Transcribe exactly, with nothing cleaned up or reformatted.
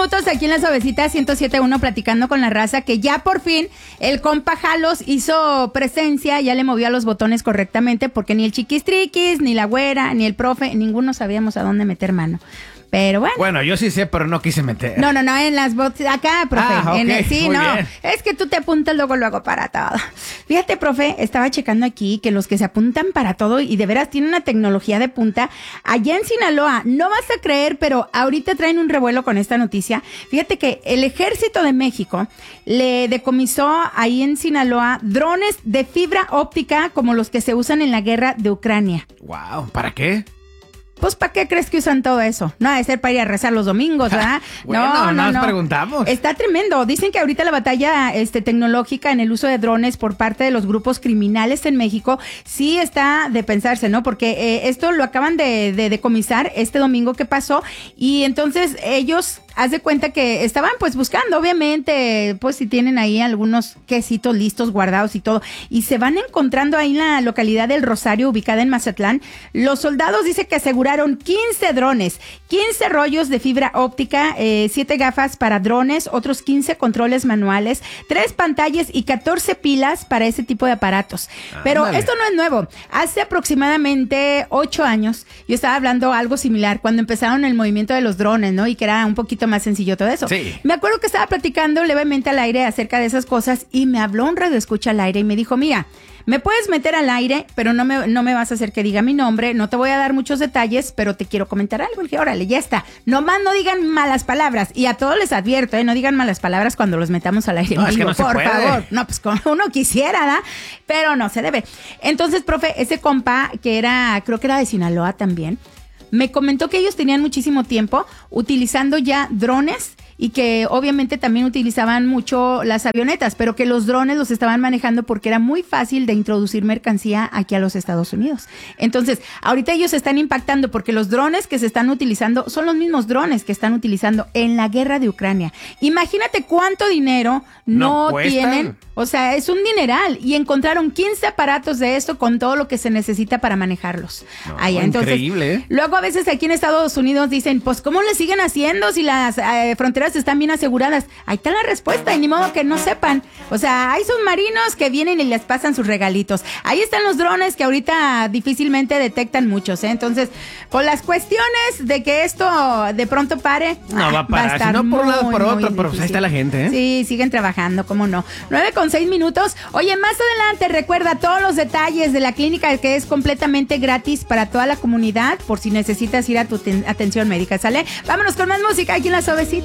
minutos aquí en la Suavecita ciento siete punto uno platicando con la raza que ya por fin el compa Jalos hizo presencia, ya le movió a los botones correctamente porque ni el chiquistriquis, ni la güera, ni el profe, ninguno sabíamos a dónde meter mano. Pero bueno. Bueno, yo sí sé, pero no quise meter. No, no, no, en las botas, acá, profe. Ah, ok, en el, sí, muy no. bien. Es que tú te apuntas luego, luego para todo. Fíjate, profe, estaba checando aquí que los que se apuntan para todo y de veras tienen una tecnología de punta. Allá en Sinaloa, no vas a creer, pero ahorita traen un revuelo con esta noticia. Fíjate que el Ejército de México le decomisó ahí en Sinaloa drones de fibra óptica como los que se usan en la guerra de Ucrania. Wow, ¿para qué? Pues, ¿para qué crees que usan todo eso? No ha de ser para ir a rezar los domingos, ¿verdad? Bueno, no, no, nos no. preguntamos. Está tremendo. Dicen que ahorita la batalla este, tecnológica en el uso de drones por parte de los grupos criminales en México sí está de pensarse, ¿no? Porque eh, esto lo acaban de, de decomisar este domingo que pasó y entonces ellos... Haz de cuenta que estaban pues buscando, obviamente, pues si tienen ahí algunos quesitos listos, guardados y todo, y se van encontrando ahí en la localidad del Rosario, ubicada en Mazatlán. Los soldados dice que aseguraron quince drones, quince rollos de fibra óptica, eh, siete gafas para drones, otros quince controles manuales, tres pantallas y catorce pilas para ese tipo de aparatos. Ah, Pero vale. Esto no es nuevo. Hace aproximadamente ocho años, yo estaba hablando algo similar, cuando empezaron el movimiento de los drones, ¿no? Y que era un poquito más sencillo todo eso. Sí. Me acuerdo que estaba platicando levemente al aire acerca de esas cosas y me habló un radioescucha al aire y me dijo, mira, me puedes meter al aire, pero no me, no me vas a hacer que diga mi nombre, no te voy a dar muchos detalles, pero te quiero comentar algo. Y dije, órale, ya está. Nomás no digan malas palabras. Y a todos les advierto, ¿eh? No digan malas palabras cuando los metamos al aire. No, es que no se por puede. favor. No, pues como uno quisiera, ¿da? Pero no se debe. Entonces, profe, ese compa que era, creo que era de Sinaloa también, me comentó que ellos tenían muchísimo tiempo utilizando ya drones y que obviamente también utilizaban mucho las avionetas, pero que los drones los estaban manejando porque era muy fácil de introducir mercancía aquí a los Estados Unidos. Entonces, ahorita ellos se están impactando porque los drones que se están utilizando son los mismos drones que están utilizando en la guerra de Ucrania. Imagínate cuánto dinero no, no tienen. O sea, es un dineral. Y encontraron quince aparatos de esto con todo lo que se necesita para manejarlos. No, Allá. Entonces, increíble, ¿eh? Luego a veces aquí en Estados Unidos dicen, pues, ¿cómo le siguen haciendo si las eh, fronteras están bien aseguradas? Ahí está la respuesta y ni modo que no sepan. O sea, hay submarinos que vienen y les pasan sus regalitos. Ahí están los drones que ahorita difícilmente detectan muchos, ¿eh? Entonces, por las cuestiones de que esto de pronto pare, no va a parar, va a estar si no por un lado muy, por muy otro, pero pues difícil. ahí está la gente, ¿eh? Sí, siguen trabajando, cómo no. nueve con seis minutos. Oye, más adelante recuerda todos los detalles de la clínica que es completamente gratis para toda la comunidad por si necesitas ir a tu ten- atención médica, ¿sale? Vámonos con más música aquí en La Suavecita.